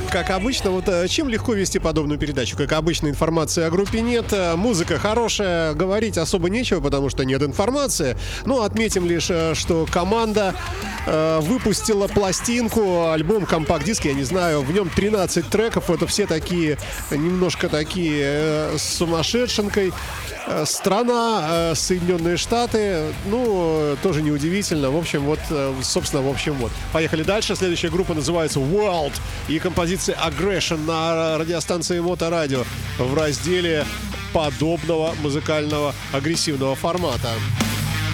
как обычно, вот чем легко вести подобную передачу? Как обычно, информации о группе нет, музыка хорошая, говорить особо нечего, потому что нет информации. Ну, отметим лишь, что команда выпустила пластинку, альбом, компакт-диск, я не знаю, в нем 13 треков, это все такие, немножко такие с сумасшедшенкой. Страна, Соединенные Штаты, ну, тоже неудивительно. В общем, вот, собственно, вот. Поехали дальше. Следующая группа называется World и композиция Aggression на радиостанции Моторадио в разделе подобного музыкального агрессивного формата.